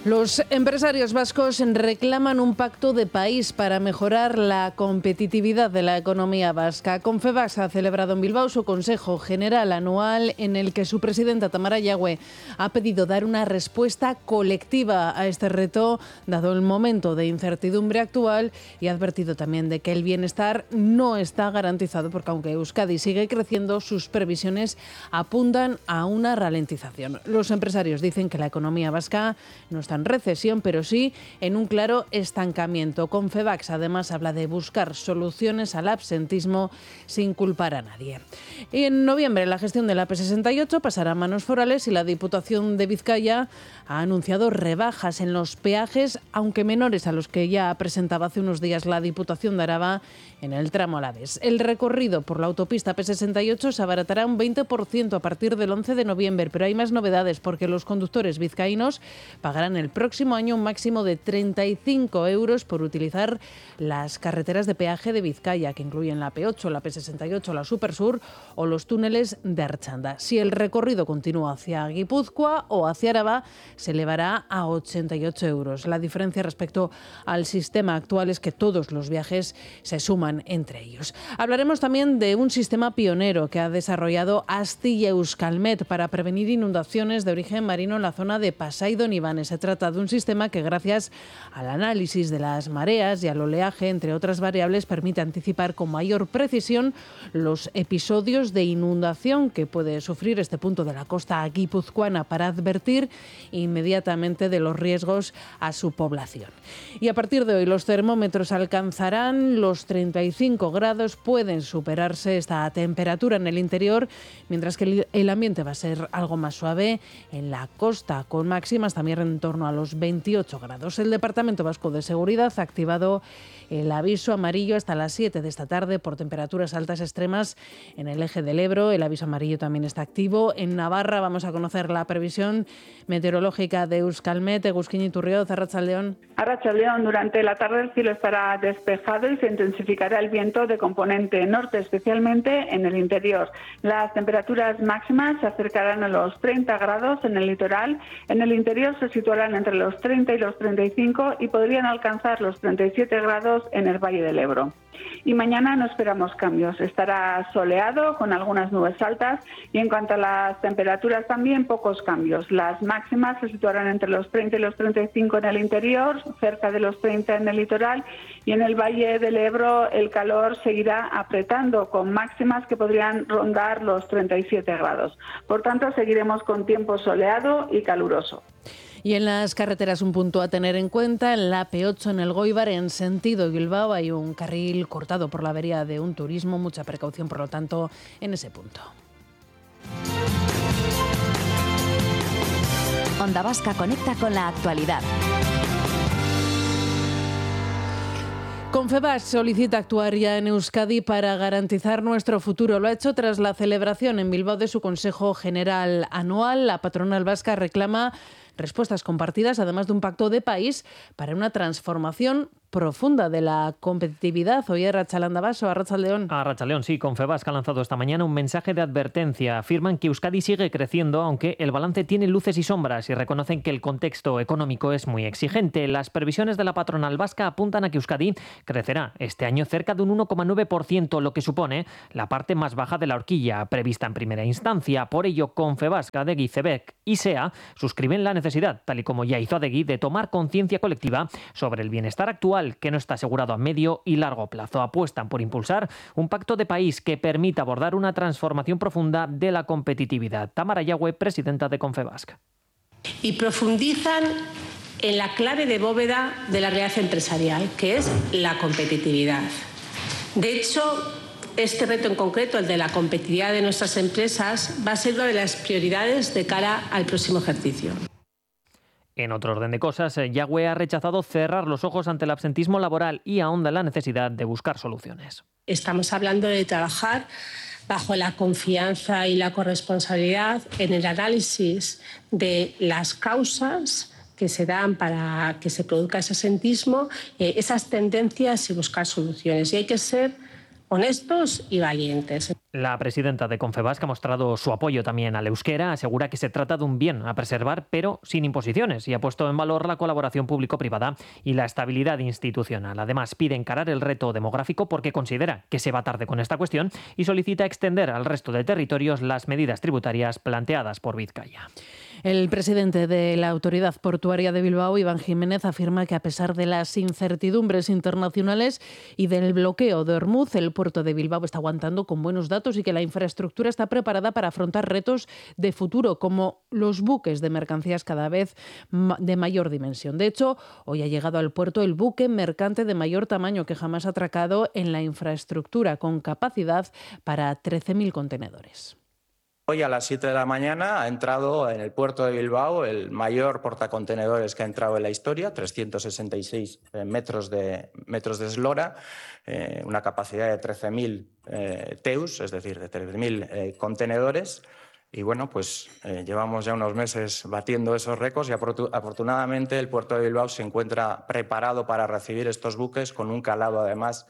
Los empresarios vascos reclaman un pacto de país para mejorar la competitividad de la economía vasca. Confebask ha celebrado en Bilbao su Consejo General Anual, en el que su presidenta Tamara Yagüe ha pedido dar una respuesta colectiva a este reto, dado el momento de incertidumbre actual, y ha advertido también de que el bienestar no está garantizado, porque aunque Euskadi sigue creciendo, sus previsiones apuntan a una ralentización. Los empresarios dicen que la economía vasca no está en recesión, pero sí en un claro estancamiento. Confebask además habla de buscar soluciones al absentismo sin culpar a nadie. Y en noviembre la gestión de la AP68 pasará a manos forales y la Diputación de Vizcaya ha anunciado rebajas en los peajes, aunque menores a los que ya presentaba hace unos días la Diputación de Araba en el tramo Alavés. El recorrido por la autopista AP68 se abaratará un 20% a partir del 11 de noviembre, pero hay más novedades porque los conductores vizcaínos pagarán el próximo año un máximo de 35 euros por utilizar las carreteras de peaje de Vizcaya, que incluyen la P8, la P68, la Supersur o los túneles de Archanda. Si el recorrido continúa hacia Guipúzcoa o hacia Araba, se elevará a 88 euros. La diferencia respecto al sistema actual es que todos los viajes se suman entre ellos. Hablaremos también de un sistema pionero que ha desarrollado Astilla Euskalmet para prevenir inundaciones de origen marino en la zona de Pasai Donibane. Se trata de un sistema que, gracias al análisis de las mareas y al oleaje, entre otras variables, permite anticipar con mayor precisión los episodios de inundación que puede sufrir este punto de la costa guipuzcoana, para advertir inmediatamente de los riesgos a su población. Y a partir de hoy los termómetros alcanzarán los 35 grados, pueden superarse esta temperatura en el interior, mientras que el ambiente va a ser algo más suave en la costa, con máximas también en torno a los 28 grados. El Departamento Vasco de Seguridad ha activado el aviso amarillo hasta las 7 de esta tarde por temperaturas altas extremas en el eje del Ebro. El aviso amarillo también está activo en Navarra. Vamos a conocer la previsión meteorológica de Euskalmet. Egusquiña Iturrioz, Arratsaldeon. Arratsaldeon, durante la tarde el cielo estará despejado y se intensificará el viento de componente norte, especialmente en el interior. Las temperaturas máximas se acercarán a los 30 grados en el litoral. En el interior se situarán entre los 30 y los 35 y podrían alcanzar los 37 grados en el Valle del Ebro. Y mañana no esperamos cambios. Estará soleado con algunas nubes altas y en cuanto a las temperaturas también pocos cambios. Las máximas se situarán entre los 30 y los 35 en el interior, cerca de los 30 en el litoral, y en el Valle del Ebro el calor seguirá apretando con máximas que podrían rondar los 37 grados. Por tanto, seguiremos con tiempo soleado y caluroso. Y en las carreteras un punto a tener en cuenta: en la P8 en el Goibar, en sentido Bilbao, hay un carril cortado por la avería de un turismo. Mucha precaución, por lo tanto, en ese punto. Onda Vasca conecta con la actualidad. Confebask solicita actuar ya en Euskadi para garantizar nuestro futuro. Lo ha hecho tras la celebración en Bilbao de su Consejo General Anual. La patronal vasca reclama respuestas compartidas, además de un pacto de país para una transformación profunda de la competitividad. Hoy Arratsaldeon, Arratsaldeon. Arratsaldeon, sí. Confebask ha lanzado esta mañana un mensaje de advertencia. Afirman que Euskadi sigue creciendo, aunque el balance tiene luces y sombras, y reconocen que el contexto económico es muy exigente. Las previsiones de la patronal vasca apuntan a que Euskadi crecerá este año cerca de un 1,9%, lo que supone la parte más baja de la horquilla prevista en primera instancia. Por ello, Confebask, Adegi, CEBEC y SEA suscriben la necesidad, tal y como ya hizo Adegi, de tomar conciencia colectiva sobre el bienestar actual, que no está asegurado a medio y largo plazo. Apuestan por impulsar un pacto de país que permita abordar una transformación profunda de la competitividad. Tamara Yagüe, presidenta de Confebask. Y profundizan en la clave de bóveda de la realidad empresarial, que es la competitividad. De hecho, este reto en concreto, el de la competitividad de nuestras empresas, va a ser una de las prioridades de cara al próximo ejercicio. En otro orden de cosas, Yagüe ha rechazado cerrar los ojos ante el absentismo laboral y ahonda en la necesidad de buscar soluciones. Estamos hablando de trabajar bajo la confianza y la corresponsabilidad en el análisis de las causas que se dan para que se produzca ese absentismo, esas tendencias y buscar soluciones. Y hay que ser honestos y valientes. La presidenta de Confebask ha mostrado su apoyo también al euskera, asegura que se trata de un bien a preservar, pero sin imposiciones, y ha puesto en valor la colaboración público-privada y la estabilidad institucional. Además, pide encarar el reto demográfico porque considera que se va tarde con esta cuestión y solicita extender al resto de territorios las medidas tributarias planteadas por Vizcaya. El presidente de la Autoridad Portuaria de Bilbao, Iván Jiménez, afirma que a pesar de las incertidumbres internacionales y del bloqueo de Ormuz, el puerto de Bilbao está aguantando con buenos datos y que la infraestructura está preparada para afrontar retos de futuro, como los buques de mercancías cada vez de mayor dimensión. De hecho, hoy ha llegado al puerto el buque mercante de mayor tamaño que jamás ha atracado en la infraestructura, con capacidad para 13.000 contenedores. Hoy a las 7 de la mañana ha entrado en el puerto de Bilbao el mayor portacontenedores que ha entrado en la historia, 366 metros de eslora, una capacidad de 13.000 TEUs, es decir, de 13.000 contenedores. Y bueno, pues llevamos ya unos meses batiendo esos récords y afortunadamente el puerto de Bilbao se encuentra preparado para recibir estos buques con un calado además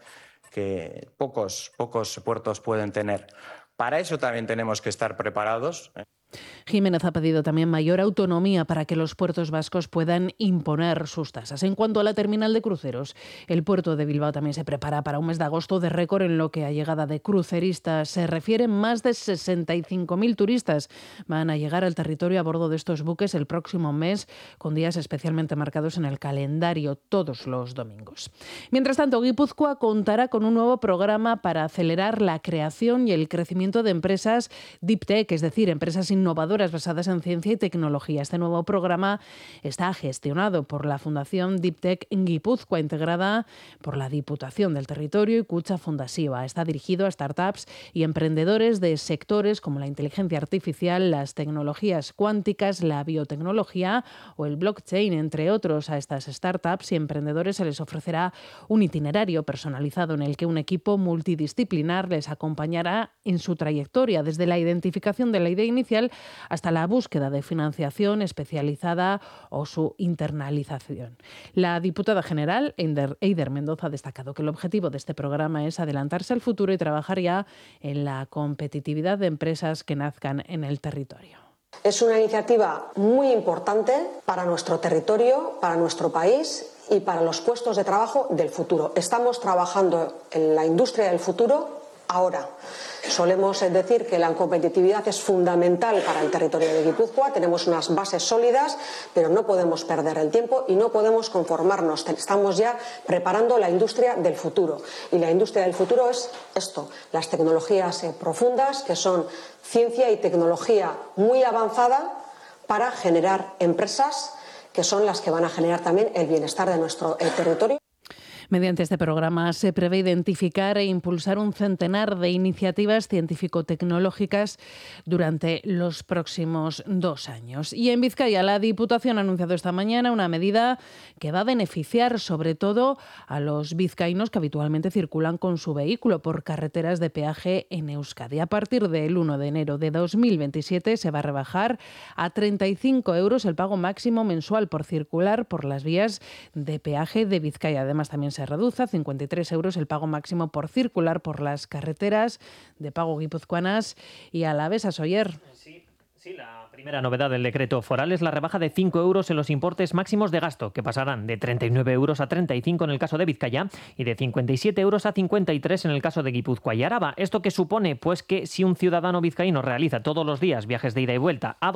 que pocos puertos pueden tener. Para eso también tenemos que estar preparados. Jiménez ha pedido también mayor autonomía para que los puertos vascos puedan imponer sus tasas. En cuanto a la terminal de cruceros, el puerto de Bilbao también se prepara para un mes de agosto de récord en lo que a llegada de cruceristas se refiere. Más de 65.000 turistas van a llegar al territorio a bordo de estos buques el próximo mes, con días especialmente marcados en el calendario todos los domingos. Mientras tanto, Guipúzcoa contará con un nuevo programa para acelerar la creación y el crecimiento de empresas Deep Tech, es decir, empresas innovadoras basadas en ciencia y tecnología. Este nuevo programa está gestionado por la Fundación Deep Tech en Guipúzcoa, integrada por la Diputación del Territorio y Kutxa Fundasiva. Está dirigido a startups y emprendedores de sectores como la inteligencia artificial, las tecnologías cuánticas, la biotecnología o el blockchain, entre otros. A estas startups y emprendedores se les ofrecerá un itinerario personalizado en el que un equipo multidisciplinar les acompañará en su trayectoria, desde la identificación de la idea inicial hasta la búsqueda de financiación especializada o su internalización. La diputada general, Eider Mendoza, ha destacado que el objetivo de este programa es adelantarse al futuro y trabajar ya en la competitividad de empresas que nazcan en el territorio. Es una iniciativa muy importante para nuestro territorio, para nuestro país y para los puestos de trabajo del futuro. Estamos trabajando en la industria del futuro ahora. Solemos decir que la competitividad es fundamental para el territorio de Guipúzcoa. Tenemos unas bases sólidas, pero no podemos perder el tiempo y no podemos conformarnos. Estamos ya preparando la industria del futuro. Y la industria del futuro es esto, las tecnologías profundas, que son ciencia y tecnología muy avanzada para generar empresas que son las que van a generar también el bienestar de nuestro territorio. Mediante este programa se prevé identificar e impulsar un centenar de iniciativas científico-tecnológicas durante los próximos 2 años. Y en Vizcaya, la Diputación ha anunciado esta mañana una medida que va a beneficiar sobre todo a los vizcaínos que habitualmente circulan con su vehículo por carreteras de peaje en Euskadi. A partir del 1 de enero de 2027 se va a rebajar a 35 euros el pago máximo mensual por circular por las vías de peaje de Vizcaya. Además, también se reduce a 53 euros el pago máximo por circular por las carreteras de pago guipuzcoanas y alavesas. Oyer. Sí, la primera novedad del decreto foral es la rebaja de 5 euros en los importes máximos de gasto, que pasarán de 39 euros a 35 en el caso de Vizcaya y de 57 euros a 53 en el caso de Guipúzcoa y Araba. ¿Esto qué supone? Pues que si un ciudadano vizcaíno realiza todos los días viajes de ida y vuelta a